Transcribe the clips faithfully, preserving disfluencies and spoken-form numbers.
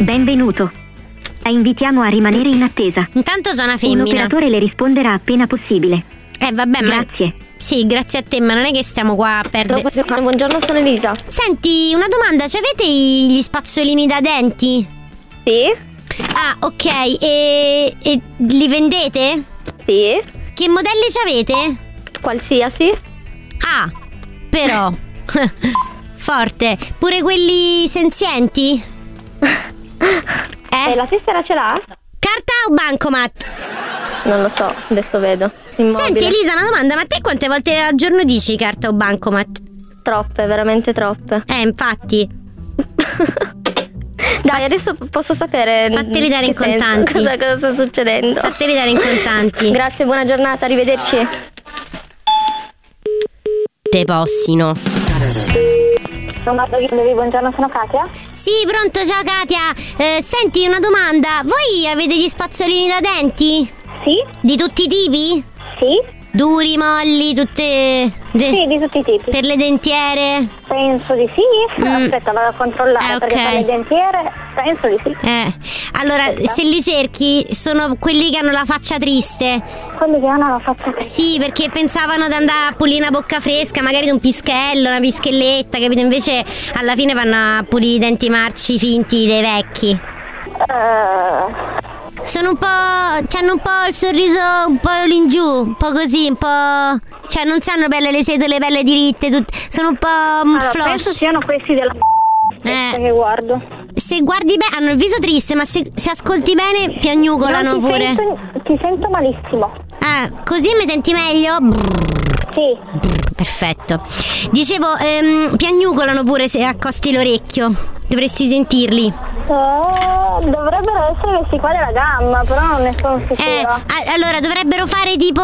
Benvenuto. La invitiamo a rimanere in attesa. Intanto sono una Un femmina. operatore le risponderà appena possibile. Eh vabbè, ma Grazie. sì, grazie a te, ma non è che stiamo qua a perdere. Buongiorno, sono Elisa. Senti, una domanda, ci avete i- gli spazzolini da denti? Sì? Ah, ok, e, e li vendete? Sì? Che modelli ci avete? Qualsiasi? Ah, però forte. Pure quelli senzienti? E Eh? la tessera ce l'ha? Carta o bancomat? Non lo so, adesso vedo. Immobile. Senti Elisa, una domanda, ma te quante volte al giorno dici carta o bancomat? Troppe, veramente troppe. Eh, infatti. Dai, adesso posso sapere. Fatteli dare in che senso, contanti. Cosa, cosa sta succedendo? Fatteli dare in contanti. Grazie, buona giornata, arrivederci. Te possino. Buongiorno, sono Katia. Sì, pronto, ciao Katia. Eh, senti, una domanda. Voi avete gli spazzolini da denti? Sì? Di tutti i tipi? Sì? Duri, molli, tutte... de- Sì, di tutti i tipi. Per le dentiere? Penso di sì. Mm. Aspetta, vado a controllare Eh, perché ok. per le dentiere penso di sì. Eh, allora, se li cerchi, sono quelli che hanno la faccia triste. Quelli che hanno la faccia triste. Sì, perché pensavano di andare a pulire una bocca fresca, magari di un pischello, una pischelletta, capito? Invece alla fine vanno a pulire i denti marci finti dei vecchi. Eh, Sono un po'... c'hanno un po' il sorriso un po' l'ingiù, un po' così, un po'... cioè non c'hanno belle le setole, belle diritte, tut- sono un po' mm, allora, flosh. penso siano questi della Eh. che guardo. Se guardi bene, hanno il viso triste, ma se, se ascolti bene piagnucolano No, ti pure. Sento, ti sento malissimo. Ah, così mi senti meglio? Sì. Perfetto. Dicevo, ehm, piagnucolano pure se accosti l'orecchio. Dovresti sentirli. Eh, dovrebbero essere questi qua della gamma, però non ne sono sicura. Eh, a- allora dovrebbero fare tipo...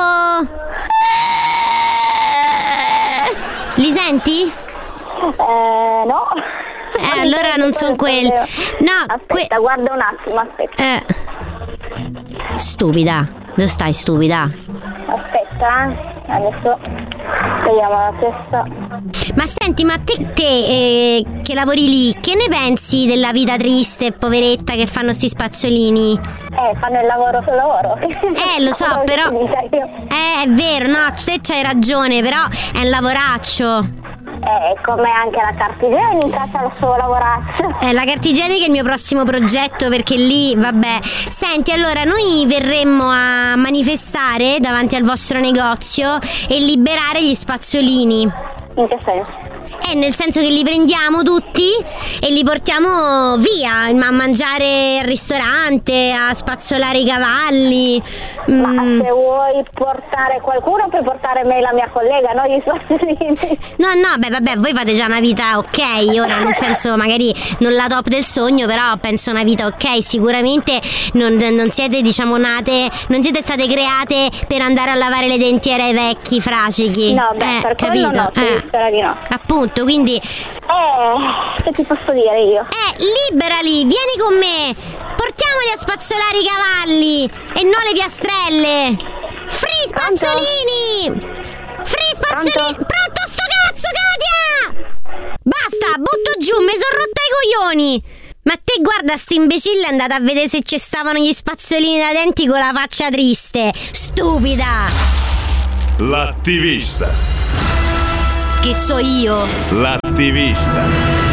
Li senti? Eh, no. Eh, allora non sono quelli. No, Aspetta, que- guarda un attimo, aspetta. eh. Stupida. Dove stai, stupida? Aspetta, eh. Adesso vediamo la testa. Ma senti, ma te, te eh, che lavori lì, che ne pensi della vita triste e poveretta che fanno sti spazzolini? Eh, fanno il lavoro sul lavoro. Eh, lo so, Come però... ti dica io. Eh, è vero, no, te c'hai ragione, però è un lavoraccio. Eh, come anche la carta igienica c'ha il suo lavoraccio. Eh, la carta igienica è il mio prossimo progetto, perché lì, vabbè. Senti, allora, noi verremmo a manifestare davanti al vostro negozio e liberare gli spazzolini. In che senso? Eh, nel senso che li prendiamo tutti e li portiamo via, ma a mangiare al ristorante, a spazzolare i cavalli. Ma Mm. se vuoi portare qualcuno puoi portare me e la mia collega, no? Gli spazzolini. No, no, beh, vabbè, voi fate già una vita ok, ora nel senso magari non la top del sogno, però penso una vita ok, sicuramente non, non siete, diciamo, nate, non siete state create per andare a lavare le dentiere ai vecchi fracichi. No, beh, eh, per capito? quello no, ti Eh, spero di no. appunto, quindi, Eh, che ti posso dire io? eh, liberali, vieni con me, portiamoli a spazzolare i cavalli e non le piastrelle. Free spazzolini! Free spazzolini! Pronto? Pronto sto cazzo, Katia! Basta, butto giù, mi sono rotta i coglioni! Ma te guarda, sti imbecille è andata a vedere se ci stavano gli spazzolini da denti con la faccia triste. Stupida! L'attivista. Che so io? L'attivista.